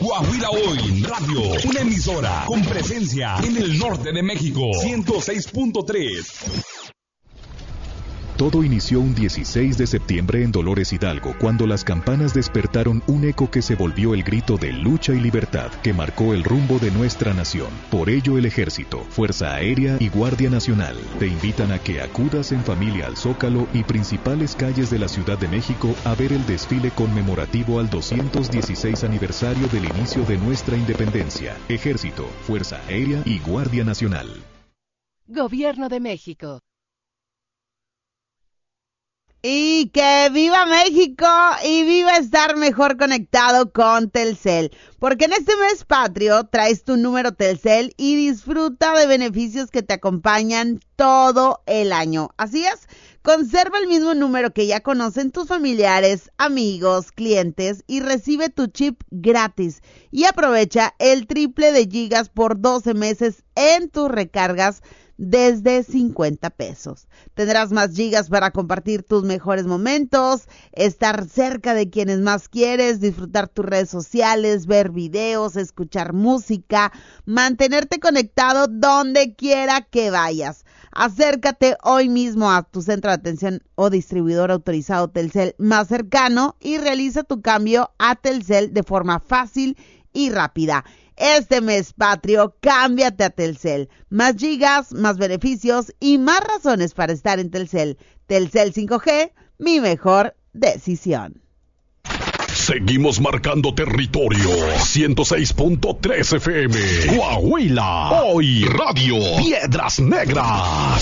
Coahuila Hoy Radio, una emisora con presencia en el norte de México, 106.3. Todo inició un 16 de septiembre en Dolores Hidalgo, cuando las campanas despertaron un eco que se volvió el grito de lucha y libertad que marcó el rumbo de nuestra nación. Por ello, el Ejército, Fuerza Aérea y Guardia Nacional te invitan a que acudas en familia al Zócalo y principales calles de la Ciudad de México a ver el desfile conmemorativo al 216 aniversario del inicio de nuestra independencia. Ejército, Fuerza Aérea y Guardia Nacional. Gobierno de México. Y que viva México y viva estar mejor conectado con Telcel. Porque en este mes patrio traes tu número Telcel y disfruta de beneficios que te acompañan todo el año. Así es, conserva el mismo número que ya conocen tus familiares, amigos, clientes y recibe tu chip gratis. Y aprovecha el triple de gigas por 12 meses en tus recargas desde 50 pesos. Tendrás más gigas para compartir tus mejores momentos, estar cerca de quienes más quieres, disfrutar tus redes sociales, ver videos, escuchar música, mantenerte conectado donde quiera que vayas. Acércate hoy mismo a tu centro de atención o distribuidor autorizado Telcel más cercano y realiza tu cambio a Telcel de forma fácil y rápida. Este mes patrio, cámbiate a Telcel. Más gigas, más beneficios y más razones para estar en Telcel. Telcel 5G, mi mejor decisión. Seguimos marcando territorio. 106.3 FM. Coahuila. Hoy Radio. Piedras Negras.